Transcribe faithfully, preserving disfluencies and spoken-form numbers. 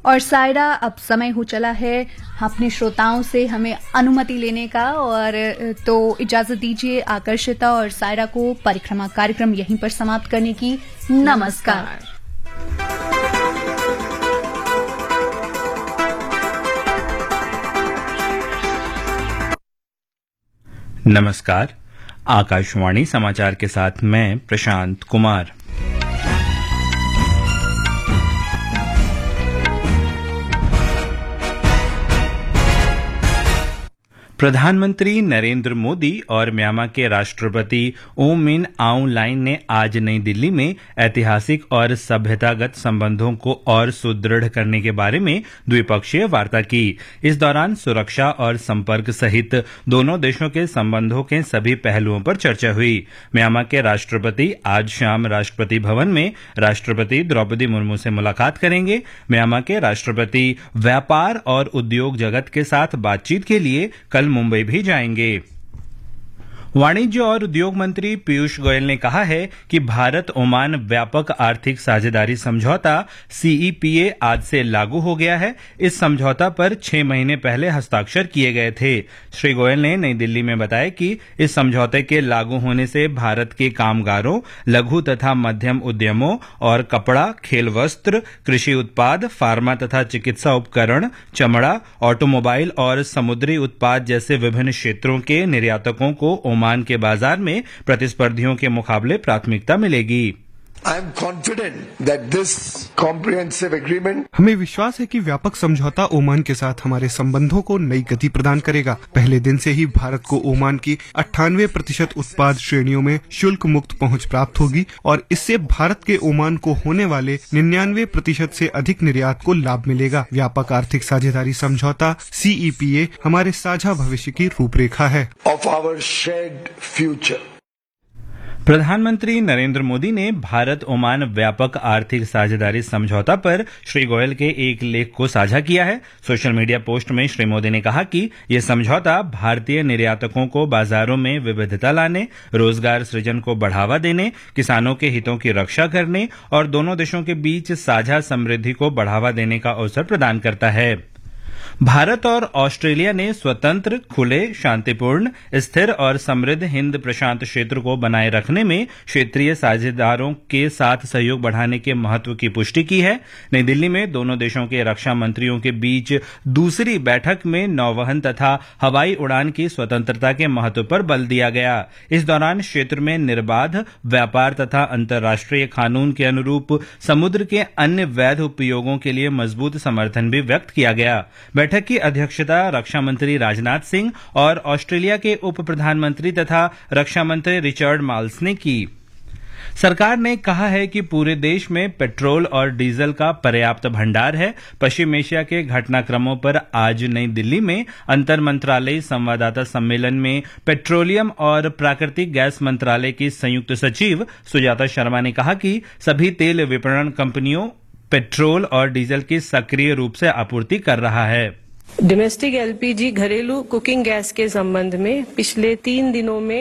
और सायरा, अब समय हो चला है अपने श्रोताओं से हमें अनुमति लेने का, और तो इजाजत दीजिए आकर्षिता और सायरा को परिक्रमा कार्यक्रम यहीं पर समाप्त करने की। नमस्कार। नमस्कार। आकाशवाणी समाचार के साथ मैं प्रशांत कुमार। प्रधानमंत्री नरेंद्र मोदी और म्यांमार के राष्ट्रपति ऊ मिन आउंग लाइन ने आज नई दिल्ली में ऐतिहासिक और सभ्यतागत संबंधों को और सुदृढ़ करने के बारे में द्विपक्षीय वार्ता की। इस दौरान सुरक्षा और संपर्क सहित दोनों देशों के संबंधों के सभी पहलुओं पर चर्चा हुई। म्यांमार के राष्ट्रपति आज शाम राष्ट्रपति भवन में राष्ट्रपति द्रौपदी मुर्मू से मुलाकात करेंगे। म्यांमार के राष्ट्रपति व्यापार और उद्योग जगत के साथ बातचीत के लिए कल मुंबई भी जाएंगे। वाणिज्य और उद्योग मंत्री पीयूष गोयल ने कहा है कि भारत ओमान व्यापक आर्थिक साझेदारी समझौता सीईपीए आज से लागू हो गया है। इस समझौता पर छह महीने पहले हस्ताक्षर किए गए थे। श्री गोयल ने नई दिल्ली में बताया कि इस समझौते के लागू होने से भारत के कामगारों, लघु तथा मध्यम उद्यमों और कपड़ा, खेल वस्त्र, कृषि उत्पाद, फार्मा तथा चिकित्सा उपकरण, चमड़ा, ऑटोमोबाइल और समुद्री उत्पाद जैसे विभिन्न क्षेत्रों के निर्यातकों को ओमान के बाजार में प्रतिस्पर्धियों के मुकाबले प्राथमिकता मिलेगी। I am confident that this comprehensive agreement हमें विश्वास है कि व्यापक समझौता ओमान के साथ हमारे संबंधों को नई गति प्रदान करेगा। पहले दिन से ही भारत को ओमान की अट्ठानवे प्रतिशत उत्पाद श्रेणियों में शुल्क मुक्त पहुंच प्राप्त होगी और इससे भारत के ओमान को होने वाले निन्यानवे प्रतिशत से अधिक निर्यात को लाभ मिलेगा। व्यापक आर्थिक साझेदारी समझौता सीईपीए हमारे साझा भविष्य की रूपरेखा है। of our shared future. प्रधानमंत्री नरेंद्र मोदी ने भारत ओमान व्यापक आर्थिक साझेदारी समझौता पर श्री गोयल के एक लेख को साझा किया है। सोशल मीडिया पोस्ट में श्री मोदी ने कहा कि यह समझौता भारतीय निर्यातकों को बाजारों में विविधता लाने, रोजगार सृजन को बढ़ावा देने, किसानों के हितों की रक्षा करने और दोनों देशों के बीच साझा समृद्धि को बढ़ावा देने का अवसर प्रदान करता है। भारत और ऑस्ट्रेलिया ने स्वतंत्र, खुले, शांतिपूर्ण, स्थिर और समृद्ध हिंद प्रशांत क्षेत्र को बनाए रखने में क्षेत्रीय साझेदारों के साथ सहयोग बढ़ाने के महत्व की पुष्टि की है। नई दिल्ली में दोनों देशों के रक्षा मंत्रियों के बीच दूसरी बैठक में नौवहन तथा हवाई उड़ान की स्वतंत्रता के महत्व पर बल दिया गया। इस दौरान क्षेत्र में निर्बाध व्यापार तथा अंतर्राष्ट्रीय कानून के अनुरूप समुद्र के अन्य वैध उपयोगों के लिए मजबूत समर्थन भी व्यक्त किया गया। बैठक की अध्यक्षता रक्षा मंत्री राजनाथ सिंह और ऑस्ट्रेलिया के उप प्रधानमंत्री तथा रक्षा मंत्री रिचर्ड माल्स ने की। सरकार ने कहा है कि पूरे देश में पेट्रोल और डीजल का पर्याप्त भंडार है। पश्चिम एशिया के घटनाक्रमों पर आज नई दिल्ली में अंतर मंत्रालयी संवाददाता सम्मेलन में पेट्रोलियम और प्राकृतिक गैस मंत्रालय की संयुक्त सचिव सुजाता शर्मा ने कहा कि सभी तेल विपणन कंपनियों पेट्रोल और डीजल की सक्रिय रूप से आपूर्ति कर रहा है। डोमेस्टिक एलपीजी घरेलू कुकिंग गैस के संबंध में पिछले तीन दिनों में